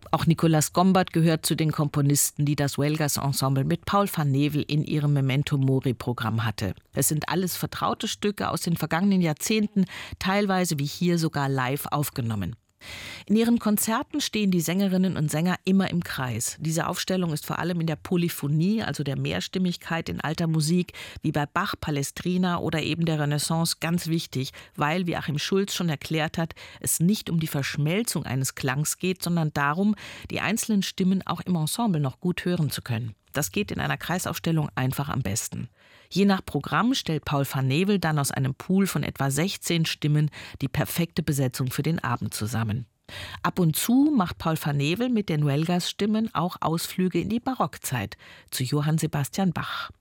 Auch Nicolas Gombert gehört zu den Komponisten, die das Huelgas-Ensemble mit Paul van Nevel in ihrem Memento-Mori-Programm hatte. Es sind alles vertraute Stücke aus den vergangenen Jahrzehnten, teilweise wie hier sogar live aufgenommen. In ihren Konzerten stehen die Sängerinnen und Sänger immer im Kreis. Diese Aufstellung ist vor allem in der Polyphonie, also der Mehrstimmigkeit in alter Musik, wie bei Bach, Palestrina oder eben der Renaissance, ganz wichtig, weil, wie Achim Schulz schon erklärt hat, es nicht um die Verschmelzung eines Klangs geht, sondern darum, die einzelnen Stimmen auch im Ensemble noch gut hören zu können. Das geht in einer Kreisaufstellung einfach am besten. Je nach Programm stellt Paul van Nevel dann aus einem Pool von etwa 16 Stimmen die perfekte Besetzung für den Abend zusammen. Ab und zu macht Paul van Nevel mit den Huelgas-Stimmen auch Ausflüge in die Barockzeit zu Johann Sebastian Bach.